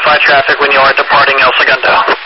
notify traffic when you are departing El Segundo.